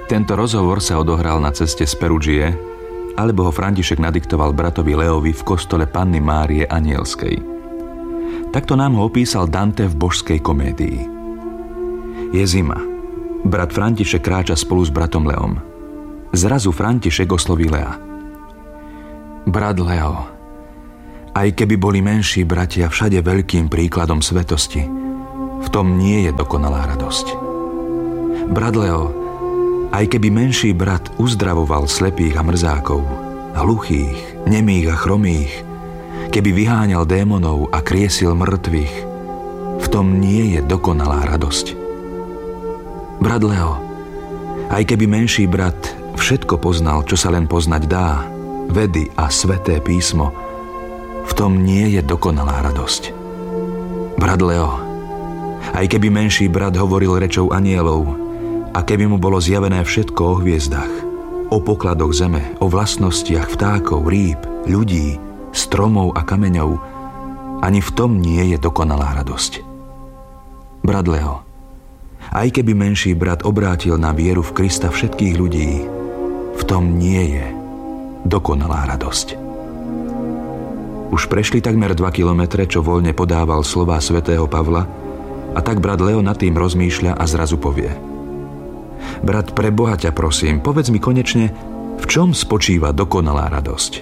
Tento rozhovor sa odohral na ceste z Perugie, alebo ho František nadiktoval bratovi Leovi v kostole Panny Márie Anielskej. Takto nám ho opísal Dante v Božskej komédii. Je zima. Brat František kráča spolu s bratom Leom. Zrazu František osloví Lea. Brat Leo, aj keby boli menší bratia všade veľkým príkladom svetosti, v tom nie je dokonalá radosť. Brat Leo, aj keby menší brat uzdravoval slepých a mrzákov, hluchých, nemých a chromých, keby vyháňal démonov a kriesil mŕtvych, v tom nie je dokonalá radosť. Brat Leo, aj keby menší brat všetko poznal, čo sa len poznať dá, vedy a sväté písmo, v tom nie je dokonalá radosť. Brat Leo, aj keby menší brat hovoril rečou anielov, a keby mu bolo zjavené všetko o hviezdach, o pokladoch zeme, o vlastnostiach vtákov, rýb, ľudí, stromov a kameňov, ani v tom nie je dokonalá radosť. Brat Leo, aj keby menší brat obrátil na vieru v Krista všetkých ľudí, v tom nie je dokonalá radosť. Už prešli takmer 2 kilometre, čo voľne podával slová svätého Pavla, a tak brat Leo nad tým rozmýšľa a zrazu povie: Brat, pre Boha ťa prosím, povedz mi konečne, v čom spočíva dokonalá radosť?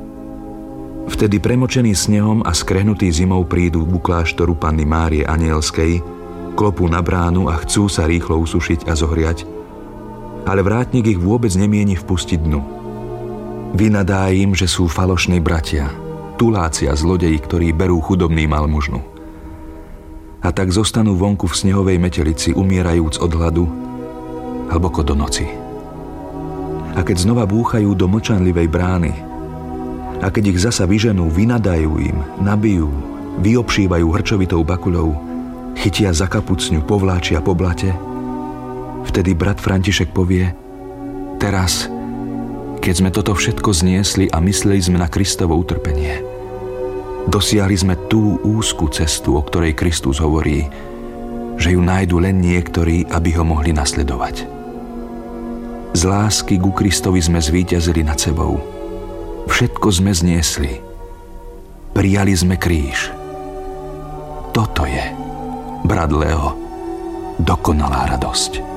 Vtedy premočený snehom a skrehnutý zimou prídu ku kláštoru Panny Márie Anielskej, klopú na bránu a chcú sa rýchlo usušiť a zohriať, ale vrátnik ich vôbec nemieni vpustiť dnu. Vynadá im, že sú falošní bratia, tuláci a zlodeji, ktorí berú chudobným almužnu. A tak zostanú vonku v snehovej metelici, umierajúc od hladu, hlboko do noci. A keď znova búchajú do mlčanlivej brány, a keď ich zasa vyženú, vynadajú im, nabijú, vyobšívajú hrčovitou bakuľou, chytia za kapucňu, povláčia po blate, vtedy brat František povie: teraz, keď sme toto všetko zniesli a mysleli sme na Kristovo utrpenie, dosiahli sme tú úzku cestu, o ktorej Kristus hovorí, že ju nájdu len niektorí, aby ho mohli nasledovať. Z lásky ku Kristovi sme zvíťazili nad sebou. Všetko sme zniesli. Prijali sme kríž. Toto je, brat Leo, dokonalá radosť.